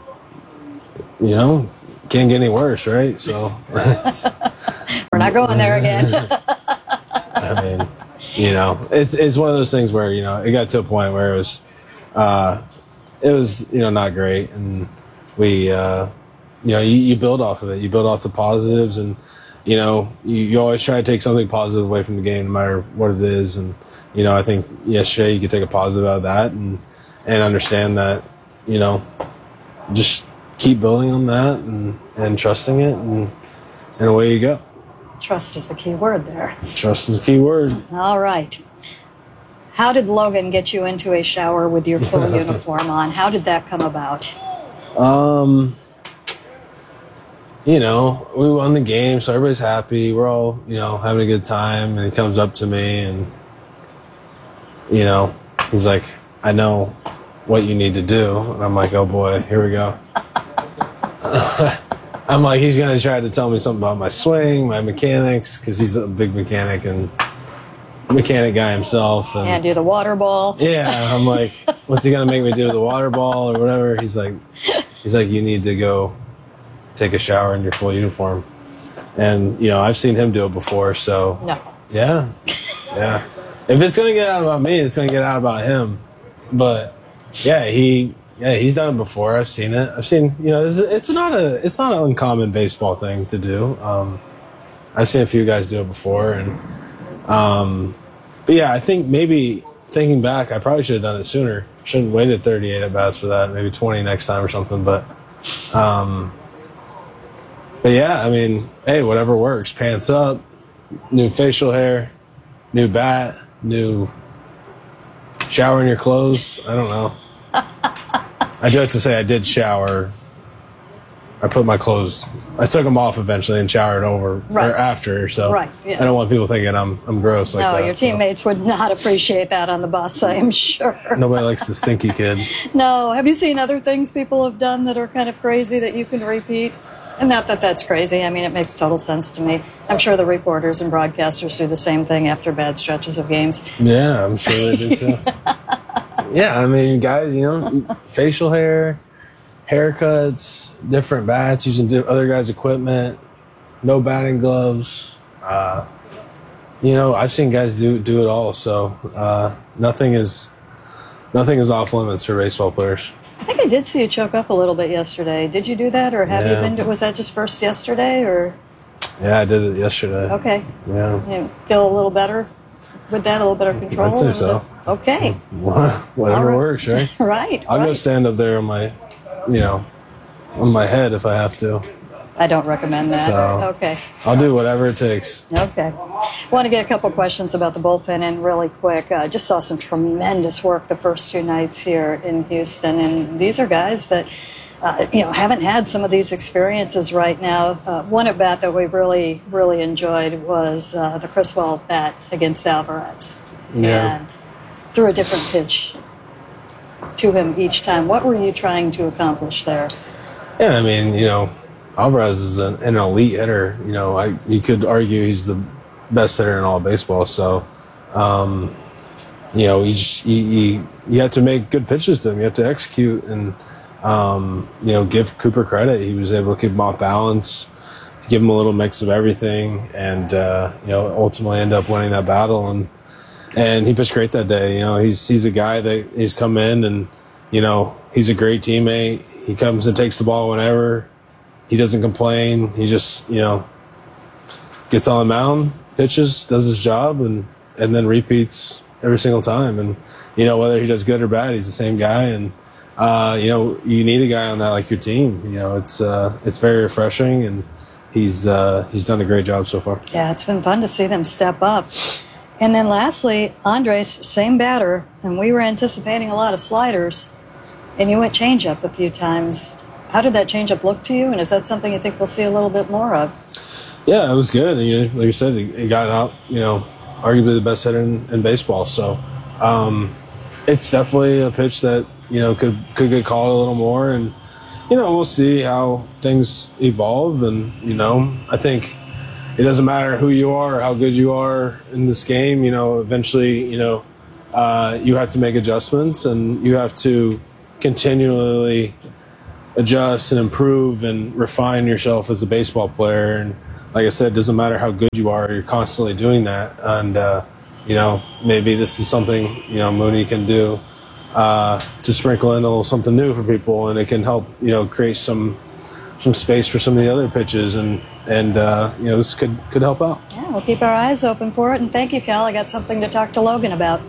can't get any worse, right? So we're not going there again. I mean, it's one of those things where it got to a point where it was not great, and we you build off of it. You build off the positives, and you always try to take something positive away from the game, no matter what it is. And I think yesterday you could take a positive out of that, and understand that just keep building on that and trusting it, and away you go. Trust is the key word there. Trust is the key word. All right. How did Logan get you into a shower with your full uniform on? How did that come about? We won the game, so everybody's happy. We're all, having a good time. And he comes up to me and, he's like, I know what you need to do. And I'm like, oh boy, here we go. I'm like, he's going to try to tell me something about my swing, my mechanics, because he's a big mechanic and mechanic guy himself. And do the water ball. Yeah, I'm like, what's he going to make me do, the water ball or whatever? He's like, you need to go take a shower in your full uniform. And, I've seen him do it before, so. No. Yeah. Yeah. If it's going to get out about me, it's going to get out about him. But, yeah, he's done it before. I've seen it. It's not an uncommon baseball thing to do. I've seen a few guys do it before, and but yeah, I think maybe thinking back, I probably should have done it sooner. Shouldn't have waited 38 at bats for that. Maybe 20 next time or something. But yeah, I mean, hey, whatever works. Pants up, new facial hair, new bat, new shower in your clothes. I don't know. I do have to say I did shower. I put my clothes, I took them off eventually and showered over or after. So right, yeah. I don't want people thinking I'm gross like that. No, your teammates would not appreciate that on the bus, I am sure. Nobody likes the stinky kid. No. Have you seen other things people have done that are kind of crazy that you can repeat? And not that that's crazy. I mean, it makes total sense to me. I'm sure the reporters and broadcasters do the same thing after bad stretches of games. Yeah, I'm sure they do too. Yeah, I mean, guys, facial hair, haircuts, different bats, using other guys' equipment, no batting gloves. I've seen guys do it all. So nothing is off limits for baseball players. I think I did see you choke up a little bit yesterday. Did you do that, or have you been? Was that just first yesterday, or? Yeah, I did it yesterday. Okay. Yeah. You feel a little better with that, a little better control? I'd say so. Okay. Whatever works, right? Right. I'll go stand up there on my, on my head if I have to. I don't recommend that. So, okay. I'll do whatever it takes. Okay. I want to get a couple questions about the bullpen in really quick. I just saw some tremendous work the first 2 nights here in Houston, and these are guys that, haven't had some of these experiences right now. One at bat that we really, really enjoyed was the Criswell bat against Alvarez. Yeah. And threw a different pitch to him each time. What were you trying to accomplish there? Yeah, I mean, Alvarez is an elite hitter. You could argue he's the best hitter in all of baseball. So, you have to make good pitches to him. You have to execute and, give Cooper credit. He was able to keep him off balance, give him a little mix of everything, and, ultimately end up winning that battle. And he pitched great that day. He's a guy that he's come in and, he's a great teammate. He comes and takes the ball whenever. He doesn't complain. He just, gets on the mound, pitches, does his job, and then repeats every single time. And, you know, whether he does good or bad, he's the same guy. And, you know, you need a guy on that like your team. You know, it's very refreshing, and he's done a great job so far. Yeah, it's been fun to see them step up. And then lastly, Andres, same batter, and we were anticipating a lot of sliders, and you went changeup a few times. How did that changeup look to you, and is that something you think we'll see a little bit more of? Yeah, it was good. And, you know, like I said, he got out, you know, arguably the best hitter in baseball. So it's definitely a pitch that, you know, could get called a little more. And, you know, we'll see how things evolve. And, you know, I think it doesn't matter who you are or how good you are in this game. You know, eventually, you know, you have to make adjustments, and you have to continually adjust and improve and refine yourself as a baseball player. And like I said, it doesn't matter how good you are, you're constantly doing that. And, you know, maybe this is something, you know, Mooney can do to sprinkle in a little something new for people, and it can help, you know, create some space for some of the other pitches. And you know, this could help out. Yeah, we'll keep our eyes open for it. And thank you, Cal. I got something to talk to Logan about.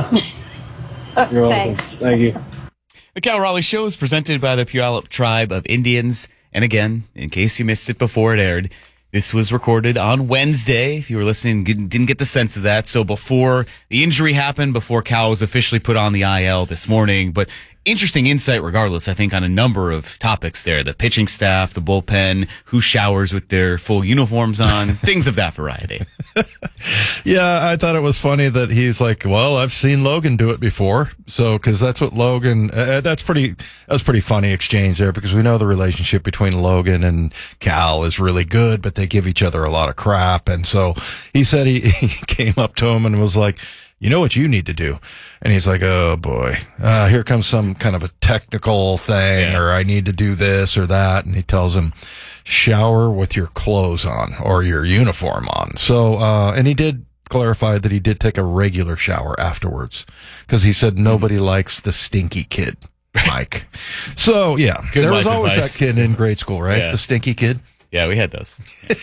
You're welcome. Thanks. Thank you. The Cal Raleigh Show is presented by the Puyallup Tribe of Indians. And again, in case you missed it before it aired, this was recorded on Wednesday. If you were listening, didn't get the sense of that. So before the injury happened, before Cal was officially put on the IL this morning. But interesting insight regardless, I think, on a number of topics there. The pitching staff, the bullpen, who showers with their full uniforms on, things of that variety. Yeah, I thought it was funny that he's like, well, I've seen Logan do it before. So, cause that's what Logan, that's pretty funny exchange there, because we know the relationship between Logan and Cal is really good, but they give each other a lot of crap. And so he said he came up to him and was like, you know what you need to do? And he's like, oh boy, here comes some kind of a technical thing, or I need to do this or that. And he tells him, shower with your clothes on or your uniform on. So, and he did clarify that he did take a regular shower afterwards, because he said nobody likes the stinky kid, Mike. So yeah, Good there was life always advice. that kid in grade school, right? Yeah. The stinky kid. Yeah, we had those.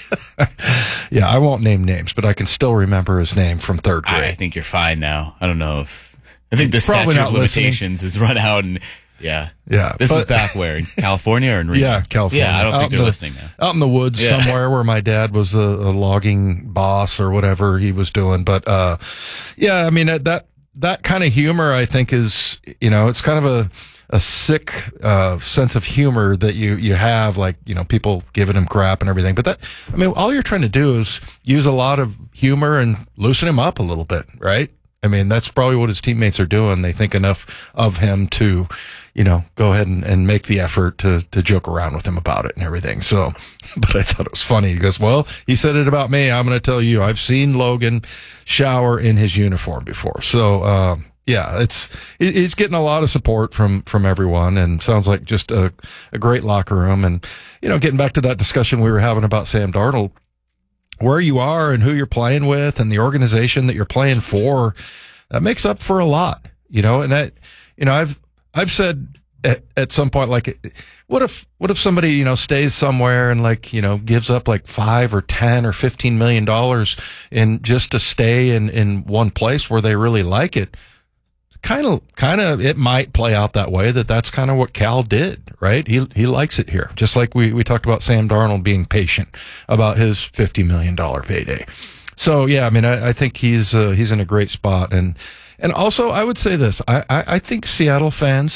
Yeah, I won't name names, but I can still remember his name from third grade. I think you're fine now. I don't know if, I think the He's probably statute of not listening. limitations has run out, and yeah. This but- is back where? In California or in Reno? Yeah, California. Yeah, I don't Out think in they're the- listening now. Out in the woods Yeah. somewhere where my dad was a logging boss or whatever he was doing. But, yeah, I mean, that kind of humor, I think, is, you know, it's kind of a sick, sense of humor that you have, like, you know, people giving him crap and everything. But that, I mean, all you're trying to do is use a lot of humor and loosen him up a little bit, right? I mean, that's probably what his teammates are doing. They think enough of him to, you know, go ahead and make the effort to joke around with him about it and everything. So, but I thought it was funny. He goes, well, he said it about me. I'm going to tell you, I've seen Logan shower in his uniform before. So, yeah, he's getting a lot of support from everyone, and sounds like just a great locker room. And, you know, getting back to that discussion we were having about Sam Darnold, where you are and who you're playing with and the organization that you're playing for, that makes up for a lot, you know. And that, you know, I've said at some point, like, what if somebody, you know, stays somewhere and, like, you know, gives up like $5 or $10 or $15 million in just to stay in one place where they really like it. Kind of, it might play out that way. That's kind of what Cal did, right? He likes it here. Just like we talked about Sam Darnold being patient about his $50 million payday. So yeah, I mean, I think he's in a great spot. And also I would say this, I think Seattle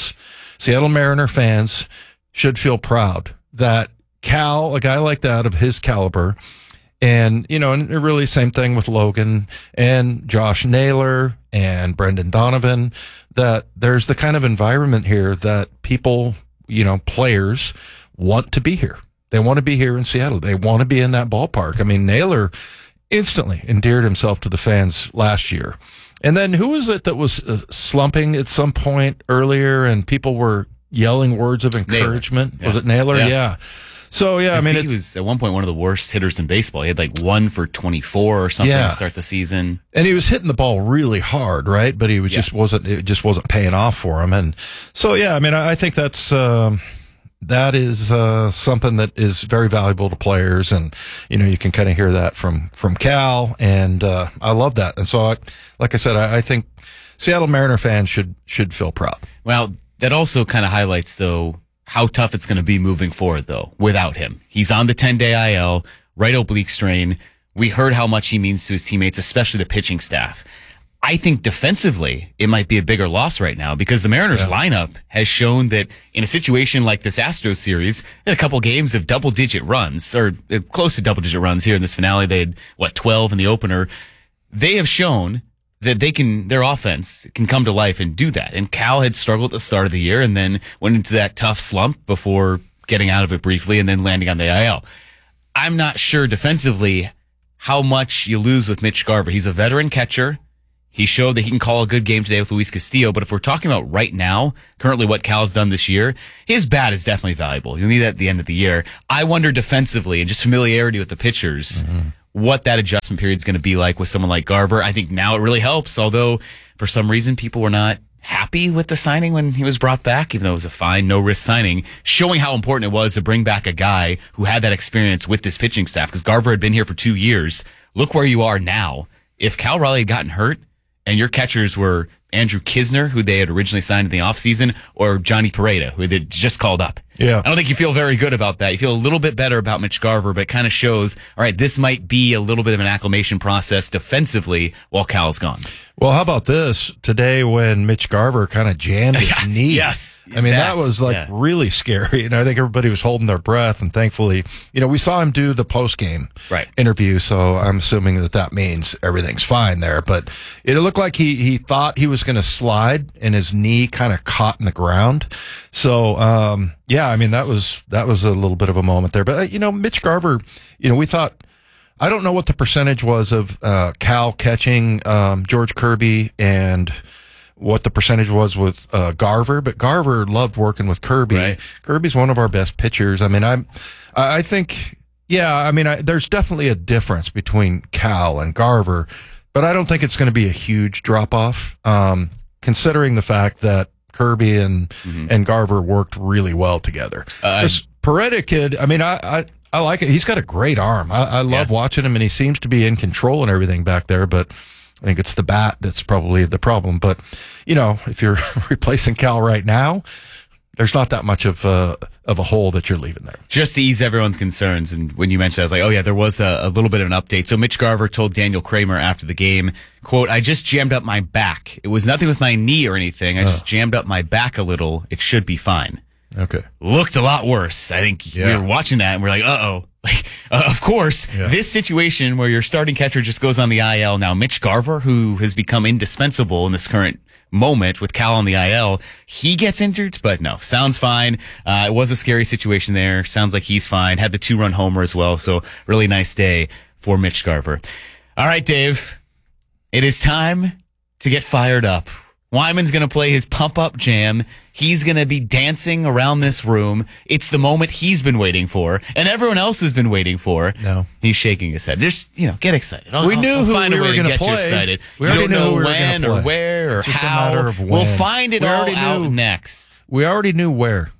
Mariner fans should feel proud that Cal, a guy like that of his caliber, and, you know, and really same thing with Logan and Josh Naylor and Brendan Donovan, that there's the kind of environment here that people, you know, players want to be here. They want to be here in Seattle. They want to be in that ballpark. I mean, Naylor instantly endeared himself to the fans last year. And then who was it that was slumping at some point earlier and people were yelling words of encouragement? Naylor. Yeah. Was it Naylor? Yeah. So, yeah, I mean, he was at one point one of the worst hitters in baseball. He had like 1 for 24 or something to start the season. And he was hitting the ball really hard, right? But he was it just wasn't paying off for him. And so, yeah, I mean, I think that's, that is something that is very valuable to players, and you can kind of hear that from Cal, and I love that. And so, like I said, I think Seattle Mariner fans should feel proud. Well, that also kind of highlights, though, how tough it's going to be moving forward, though, without him. He's on the 10-day IL, right oblique strain. We heard how much he means to his teammates, especially the pitching staff. I think defensively, it might be a bigger loss right now because the Mariners lineup has shown that in a situation like this Astros series, they had a couple games of double-digit runs, or close to double-digit runs here in this finale. They had, 12 in the opener. They have shown that their offense can come to life and do that. And Cal had struggled at the start of the year and then went into that tough slump before getting out of it briefly and then landing on the IL. I'm not sure defensively how much you lose with Mitch Garver. He's a veteran catcher. He showed that he can call a good game today with Luis Castillo, but if we're talking about right now, currently what Cal's done this year, his bat is definitely valuable. You'll need that at the end of the year. I wonder defensively and just familiarity with the pitchers, what that adjustment period is going to be like with someone like Garver. I think now it really helps, although for some reason people were not happy with the signing when he was brought back, even though it was a fine, no-risk signing, showing how important it was to bring back a guy who had that experience with this pitching staff, because Garver had been here for 2 years. Look where you are now. If Cal Raleigh had gotten hurt, and your catchers were Andrew Kisner, who they had originally signed in the offseason, or Johnny Pareda, who they just called up. Yeah. I don't think you feel very good about that. You feel a little bit better about Mitch Garver, but it kind of shows, all right, this might be a little bit of an acclimation process defensively while Cal's gone. Well, how about this? Today when Mitch Garver kind of jammed his knee. Yes. I mean, that was really scary. And I think everybody was holding their breath. And thankfully, we saw him do the post-game interview. So I'm assuming that means everything's fine there. But it looked like he thought he was going to slide and his knee kind of caught in the ground. So, I mean, that was a little bit of a moment there. But, Mitch Garver, we thought, I don't know what the percentage was of Cal catching George Kirby and what the percentage was with Garver, but Garver loved working with Kirby. Right. Kirby's one of our best pitchers. I mean, I think, there's definitely a difference between Cal and Garver, but I don't think it's going to be a huge drop-off, considering the fact that Kirby and Garver worked really well together. This Pareda kid, I mean, I like it. He's got a great arm. I love watching him, and he seems to be in control and everything back there, but I think it's the bat that's probably the problem. But, if you're replacing Cal right now, there's not that much of a hole that you're leaving there. Just to ease everyone's concerns, and when you mentioned that, I was like, oh yeah, there was a little bit of an update. So Mitch Garver told Daniel Kramer after the game, quote, "I just jammed up my back. It was nothing with my knee or anything. I just jammed up my back a little. It should be fine." Okay. Looked a lot worse. I think we were watching that and we're like, uh-oh. Of course, this situation where your starting catcher just goes on the IL. Now, Mitch Garver, who has become indispensable in this current moment with Cal on the IL, he gets injured, but no, sounds fine. It was a scary situation there. Sounds like he's fine. Had the 2-run homer as well. So really nice day for Mitch Garver. All right, Dave, it is time to get fired up. Wyman's going to play his pump-up jam. He's going to be dancing around this room. It's the moment he's been waiting for, and everyone else has been waiting for. No. He's shaking his head. Just, get excited. We knew I'll who find we a way were to going get to you play. excited. We You already don't know knew we were when gonna or play. where or Just a how. matter of when. We'll find it We all already out knew. next. We already knew where.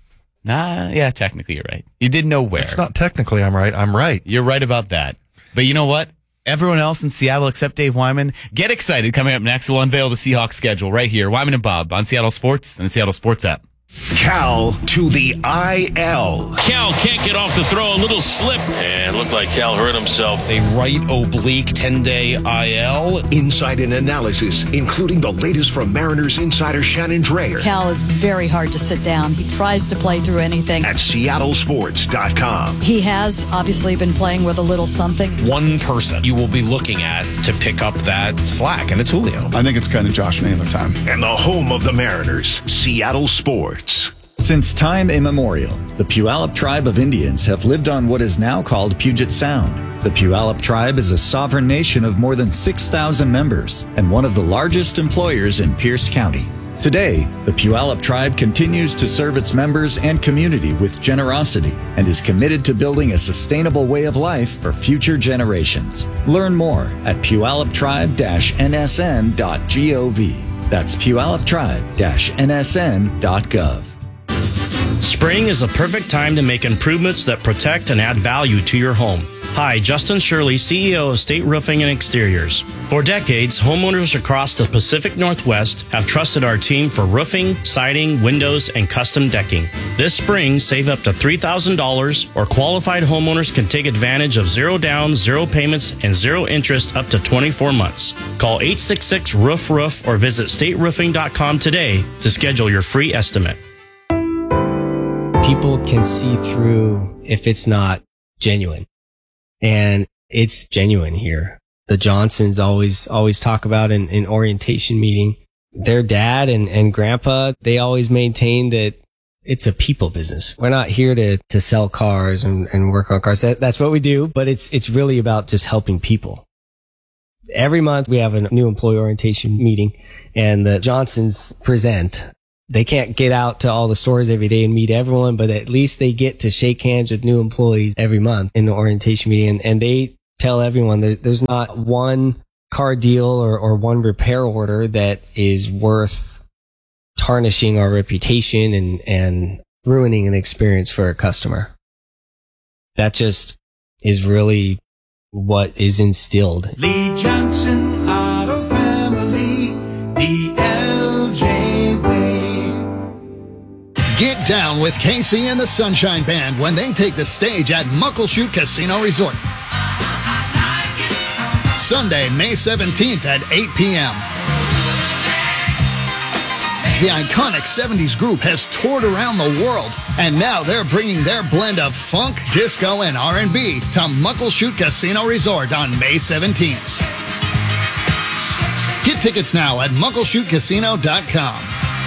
Yeah, technically you're right. You did know where. It's not technically I'm right. I'm right. You're right about that. But you know what? Everyone else in Seattle except Dave Wyman, get excited. Coming up next, we'll unveil the Seahawks schedule right here. Wyman and Bob on Seattle Sports and the Seattle Sports app. Cal to the IL. Cal can't get off the throw. A little slip. And looked like Cal hurt himself. A right oblique 10-day IL. Insight and analysis, including the latest from Mariners insider Shannon Drayer. Cal is very hard to sit down. He tries to play through anything. At seattlesports.com. He has obviously been playing with a little something. One person you will be looking at to pick up that slack, and it's Julio. I think it's kind of Josh Naylor time. And the home of the Mariners, Seattle Sports. Since time immemorial, the Puyallup tribe of Indians have lived on what is now called Puget Sound. The Puyallup tribe is a sovereign nation of more than 6,000 members and one of the largest employers in Pierce County. Today, the Puyallup tribe continues to serve its members and community with generosity and is committed to building a sustainable way of life for future generations. Learn more at puyalluptribe-nsn.gov. That's puyalluptribe-nsn.gov. Spring is the perfect time to make improvements that protect and add value to your home. Hi, Justin Shirley, CEO of State Roofing and Exteriors. For decades, homeowners across the Pacific Northwest have trusted our team for roofing, siding, windows, and custom decking. This spring, save up to $3,000, or qualified homeowners can take advantage of 0 down, 0 payments, and 0 interest up to 24 months. Call 866-ROOF-ROOF or visit stateroofing.com today to schedule your free estimate. People can see through if it's not genuine. And it's genuine here. The Johnsons always talk about in orientation meeting, their dad and grandpa, they always maintain that it's a people business. We're not here to sell cars and work on cars. That's what we do, but it's really about just helping people. Every month we have a new employee orientation meeting, and the Johnsons present. They can't get out to all the stores every day and meet everyone, but at least they get to shake hands with new employees every month in the orientation meeting. And they tell everyone there's not one car deal or one repair order that is worth tarnishing our reputation and ruining an experience for a customer. That just is really what is instilled. Lee Johnson Auto Family, the LJ way. Get down with Casey and the Sunshine Band when they take the stage at Muckleshoot Casino Resort. Sunday, May 17th at 8 p.m. The iconic 70s group has toured around the world, and now they're bringing their blend of funk, disco, and R&B to Muckleshoot Casino Resort on May 17th. Get tickets now at muckleshootcasino.com.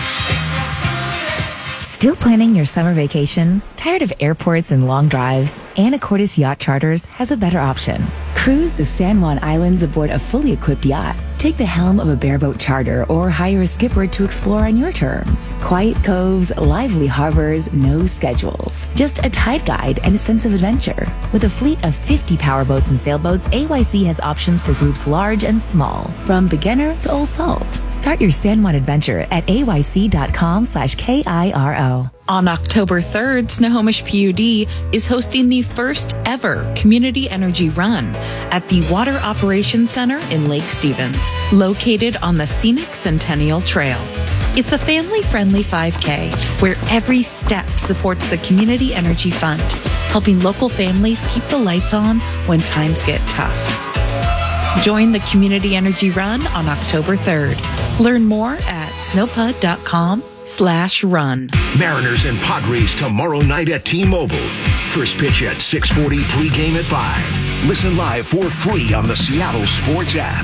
Still planning your summer vacation? Tired of airports and long drives? Anacortes Yacht Charters has a better option. Cruise the San Juan Islands aboard a fully equipped yacht. Take the helm of a bareboat charter or hire a skipper to explore on your terms. Quiet coves, lively harbors, no schedules. Just a tide guide and a sense of adventure. With a fleet of 50 powerboats and sailboats, AYC has options for groups large and small. From beginner to old salt. Start your San Juan adventure at ayc.com/KIRO. On October 3rd, Snohomish PUD is hosting the first ever Community Energy Run at the Water Operations Center in Lake Stevens, located on the scenic Centennial Trail. It's a family-friendly 5K where every step supports the Community Energy Fund, helping local families keep the lights on when times get tough. Join the Community Energy Run on October 3rd. Learn more at snowpud.com/run. Mariners and Padres tomorrow night at T-Mobile. First pitch at 6:40, pregame at 5. Listen live for free on the Seattle Sports app.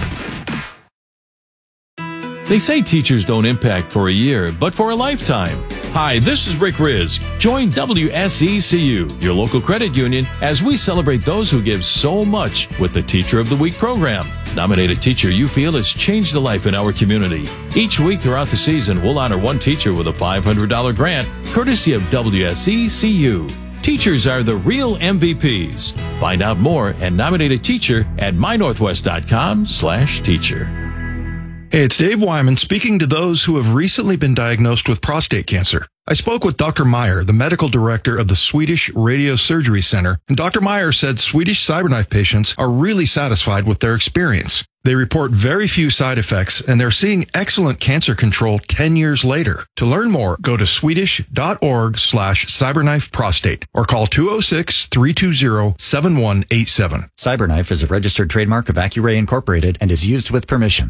They say teachers don't impact for a year, but for a lifetime. Hi, this is Rick Rizk. Join WSECU, your local credit union, as we celebrate those who give so much with the Teacher of the Week program. Nominate a teacher you feel has changed a life in our community. Each week throughout the season, we'll honor one teacher with a $500 grant, courtesy of WSECU. Teachers are the real MVPs. Find out more and nominate a teacher at mynorthwest.com/teacher. Hey, it's Dave Wyman speaking to those who have recently been diagnosed with prostate cancer. I spoke with Dr. Meyer, the medical director of the Swedish Radiosurgery Center, and Dr. Meyer said Swedish CyberKnife patients are really satisfied with their experience. They report very few side effects, and they're seeing excellent cancer control 10 years later. To learn more, go to swedish.org/cyberknifeprostate or call 206-320-7187. CyberKnife is a registered trademark of Accuray Incorporated and is used with permission.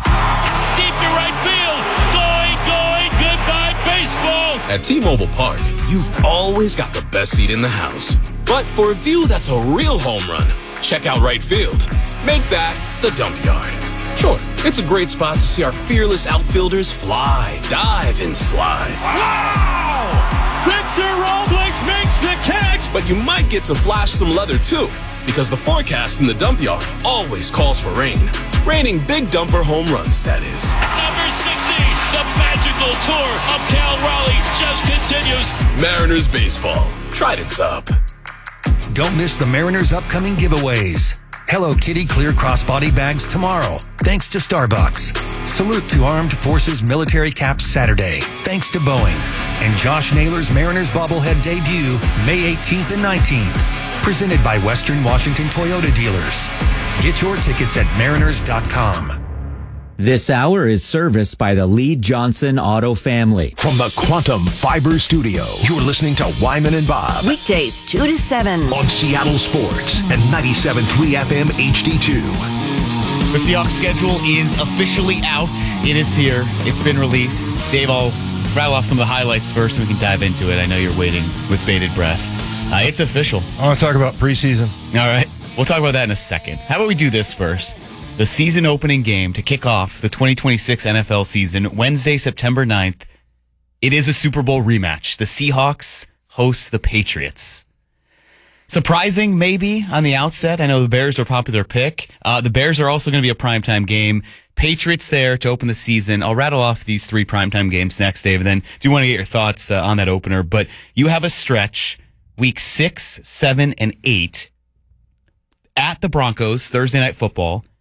At T-Mobile Park, you've always got the best seat in the house. But for a view that's a real home run, check out right field. Make that the dump yard. Sure, it's a great spot to see our fearless outfielders fly, dive, and slide. Wow! Victor Robles makes the catch! But you might get to flash some leather too, because the forecast in the dump yard always calls for rain. Raining big dumper home runs, that is. Number 60, the magical tour of Cal Raleigh just continues. Mariners baseball. Trident's up. Don't miss the Mariners' upcoming giveaways. Hello Kitty clear crossbody bags tomorrow, thanks to Starbucks. Salute to Armed Forces Military Caps Saturday, thanks to Boeing. and Josh Naylor's Mariners bobblehead debut May 18th and 19th. Presented by Western Washington Toyota Dealers. Get your tickets at mariners.com. This hour is serviced by the Lee Johnson Auto family. From the Quantum Fiber Studio, you're listening to Wyman and Bob. Weekdays 2 to 7 on Seattle Sports and 97.3 FM HD2. The Seahawks schedule is officially out. It is here. It's been released. Dave, I'll rattle off some of the highlights first so we can dive into it. I know you're waiting with bated breath. It's official. I want to talk about preseason. All right. We'll talk about that in a second. How about we do this first? The season opening game to kick off the 2026 NFL season, Wednesday, September 9th. It is a Super Bowl rematch. The Seahawks host the Patriots. Surprising, maybe, on the outset. I know the Bears are a popular pick. The Bears are also going to be a primetime game. Patriots there to open the season. I'll rattle off these 3 primetime games next, Dave, and then do want to get your thoughts on that opener. But you have a stretch, week 6, 7, and 8, at the Broncos, Thursday Night Football.